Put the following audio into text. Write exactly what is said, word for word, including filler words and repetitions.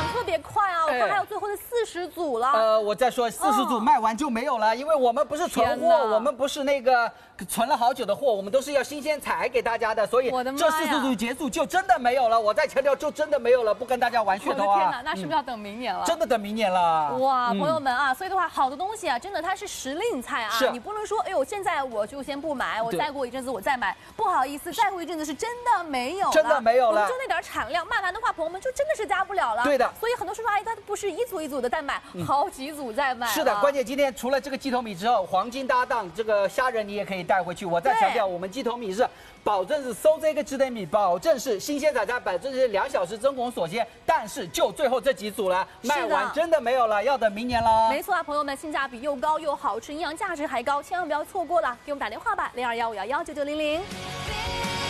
特别快啊！我看还有最后的四十组了。 呃，我再说四十组卖完就没有了，因为我们不是存货，我们不是那个存了好久的货，我们都是要新鲜采给大家的，所以这四十组结束就真的没有了。我再强调，就真的没有了，不跟大家玩噱头啊！ 天哪，那是不是要等明年了？ 真的等明年了。 哇，朋友们啊，所以的话，好的东西啊，真的它是时令菜啊，你不能说，哎呦，现在我就先不买，我再过一阵子我再买，不好意思，再过一阵子是真的没有了， 真的没有了， 就那点产量，卖完的话，朋友们就真的是加不了了。 对的， 所以很多叔叔阿姨他不是一组一组的在买，好几组在买。 是的，关键今天除了这个鸡头米之后，黄金搭档这个虾仁你也可以带回去。我再强调，我们鸡头米是保证是收这个鸡头米，保证是新鲜采摘，保证是两小时真空锁鲜。但是就最后这几组了，卖完真的没有了，要等明年了。 没错啊，朋友们，性价比又高又好吃，营养价值还高，千万不要错过了。给我们打电话吧，零二幺五幺幺九九零零。